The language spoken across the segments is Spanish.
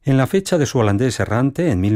En la fecha de su holandés errante, en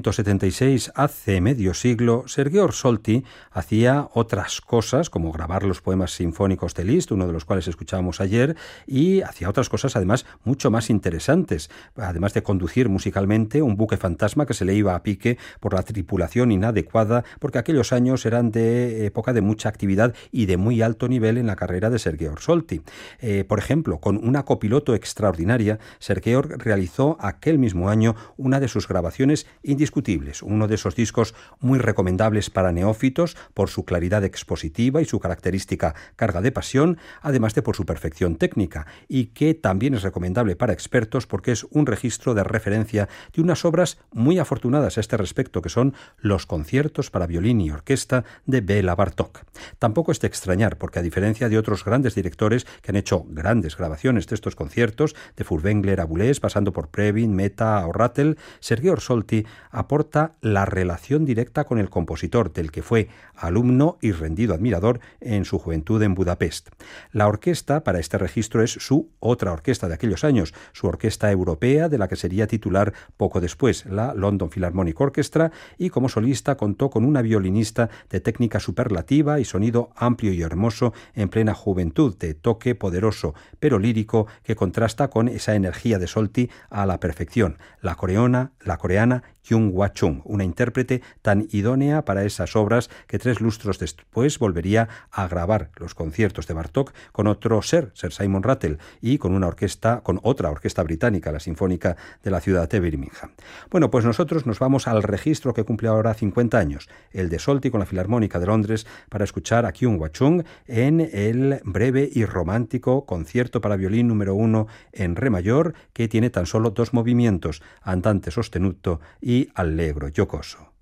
1976, hace medio siglo, Sergei Solti hacía otras cosas, como grabar los poemas sinfónicos de Liszt, uno de los cuales escuchábamos ayer, y hacía otras cosas además mucho más interesantes, además de conducir musicalmente un buque fantasma que se le iba a pique por la tripulación inadecuada, porque aquellos años eran de época de mucha actividad y de muy alto nivel en la carrera de Sergei Solti. Por ejemplo, con una copiloto extraordinaria, Sergei realizó aquel mismo año una de sus grabaciones indiscutibles, uno de esos discos muy recomendables para neófitos por su claridad expositiva y su característica carga de pasión, además de por su perfección técnica, y que también es recomendable para expertos porque es un registro de referencia de unas obras muy afortunadas a este respecto, que son los conciertos para violín y orquesta de Béla Bartók. Tampoco es de extrañar porque, a diferencia de otros grandes directores que han hecho grandes grabaciones de estos conciertos, de Furtwängler a Boulez, pasando por Previn, Meta o Rattle, Sergei Solti aporta la relación directa con el compositor, del que fue alumno y rendido admirador en su juventud en Budapest. La orquesta para este registro es su otra orquesta de aquellos años, su orquesta europea, de la que sería titular poco después, la London Philharmonic Orchestra, y como solista contó con una violinista de técnica superlativa y sonido amplio y hermoso en plena juventud, de toque poderoso pero lírico que contrasta con esa energía de Solti a la perfección, la coreana Kyung Hwa Chung, una intérprete tan idónea para esas obras que 3 lustros después volvería a grabar los conciertos de Bartók con otro Sir Simon Rattle, y con otra orquesta británica, la Sinfónica de la ciudad de Birmingham. Bueno, pues nosotros nos vamos al registro que cumple ahora 50 años, el de Solti con la Filarmónica de Londres, para escuchar a Kyung Hwa Chung en el breve y romántico concierto para violín número 1 en re mayor, que tiene tan solo 2 movimientos, andante sostenuto y allegro giocoso.